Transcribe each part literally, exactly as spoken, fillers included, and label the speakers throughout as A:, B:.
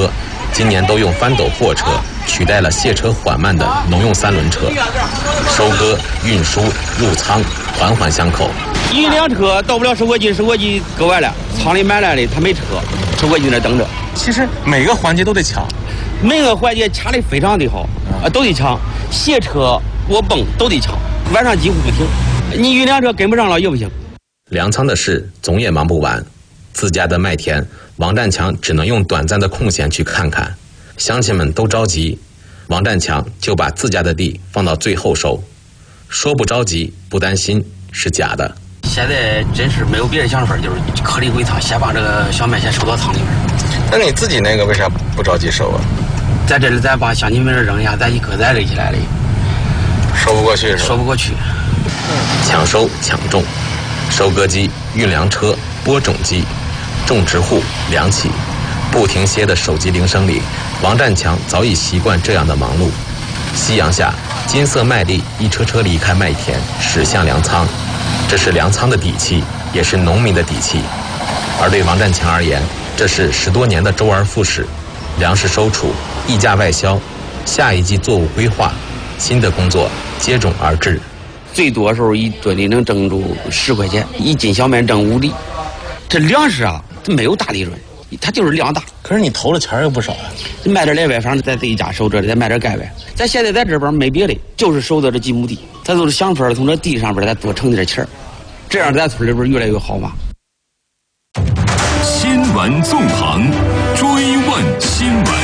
A: 车，今年都用翻斗货车取代了卸车缓慢的农用三轮车，收割、运输、入仓环环相扣。
B: 一辆车到不了收割机，收割机搁外了，厂里买来的他没车，收割机在那等着。
C: 其实每个环节都得抢，
B: 每个环节掐得非常的好，啊，都得抢。卸车、我泵都得抢，晚上几乎不停。你一辆车跟不上了也不行。
A: 粮仓的事总也忙不完，自家的麦田，王占强只能用短暂的空闲去看看。乡亲们都着急，王占强就把自家的地放到最后收。说不着急、不担心是假的。
B: 现在真是没有别的想法，就是颗粒归仓，先把这个小麦先收到仓里面。
C: 那你自己那个为啥不着急收啊？
B: 在这里咱把乡亲们扔下，咱一颗再垒起来了，
C: 收不过去是吧？
B: 收不过去。
A: 抢收抢种，收割机、运粮车、播种机，种植户、粮企，不停歇的手机铃声里，王占强早已习惯这样的忙碌。夕阳下，金色麦粒一车车离开麦田，驶向粮仓。这是粮仓的底气，也是农民的底气。而对王占强而言，这是十多年的周而复始，粮食收储、溢价外销，下一季作物规划，新的工作接踵而至。
B: 最多的时候一吨里能挣住十块钱，一斤小麦挣五厘。这粮食啊，它没有大利润，它就是量大。
C: 可是你投了钱又不少啊，
B: 卖点来外，反正在自己家收这里，再卖点盖外。咱现在在这边没别的，就是收的这几亩地，咱都是想法从这地上边咱多挣点钱，这样咱村里边越来越好嘛。
D: 新闻纵横，追问新闻。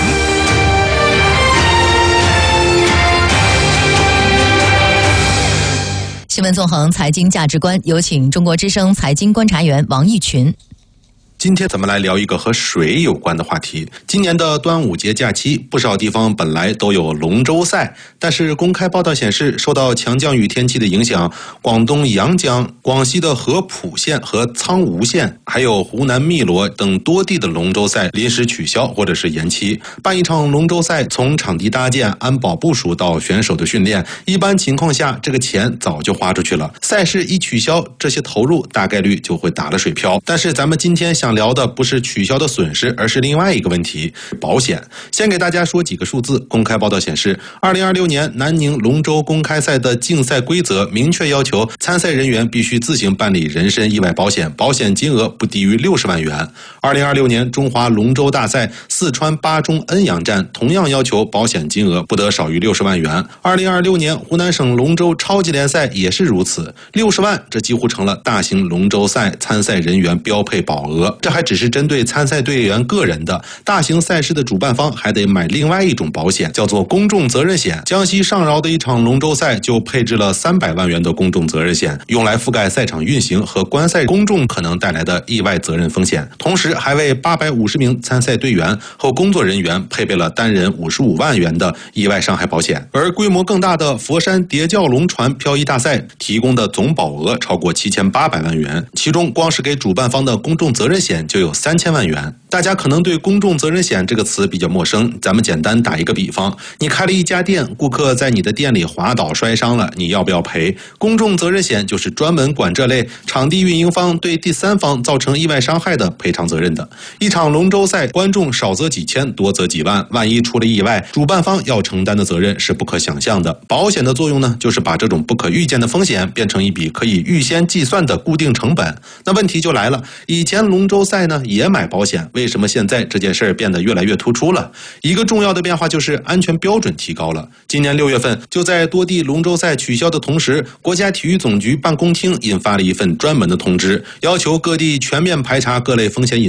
E: 新闻纵横财经价值观，有请中国之声财经观察员王毅群。
F: 今天咱们来聊一个和水有关的话题。今年的端午节假期，不少地方本来都有龙舟赛，但是公开报道显示，受到强降雨天气的影响，广东阳江、广西的合浦县和苍梧县，还有湖南汨罗等多地的龙舟赛临时取消或者是延期。办一场龙舟赛，从场地搭建、安保部署到选手的训练，一般情况下这个钱早就花出去了。赛事一取消，这些投入大概率就会打了水漂。但是咱们今天想聊的不是取消的损失，而是另外一个问题，保险。先给大家说几个数字。公开报道显示，二零二六年南宁龙舟公开赛的竞赛规则明确要求参赛人员必须自行办理人身意外保险，保险金额不低于六十万元。二零二六年中华龙舟大赛四川巴中恩阳站同样要求保险金额不得少于六十万元。二零二六年湖南省龙舟超级联赛也是如此，六十万这几乎成了大型龙舟赛参赛人员标配保额。这还只是针对参赛队员个人的，大型赛事的主办方还得买另外一种保险，叫做公众责任险。江西上饶的一场龙舟赛就配置了三百万元的公众责任险，用来覆盖赛场运行和观赛公众可能带来的意外责任风险，同时还为八百五十名参赛队员和工作人员配备了单人五十五万元的意外伤害保险。而规模更大的佛山叠教龙船漂移大赛提供的总保额超过七千八百万元，其中光是给主办方的公众责任险就有三千万元。大家可能对公众责任险这个词比较陌生，咱们简单打一个比方，你开了一家店，顾客在你的店里滑倒摔伤了，你要不要赔？公众责任险就是专门管这类场地运营方对第三方造成意外伤害的赔偿责任的。一场龙舟赛，观众少则几千，多则几万，万一出了意外，主办方要承担的责任是不可想象的。保险的作用呢，就是把这种不可预见的风险变成一笔可以预先计算的固定成本。那问题就来了，以前龙舟赛呢也买保险，为什么现在这件事儿变得越来越突出了？一个重要的变化就是安全标准提高了。今年六月份，就在多地龙舟赛取消的同时，国家体育总局办公厅印发了一份专门的通知，要求各地全面排查各类风险隐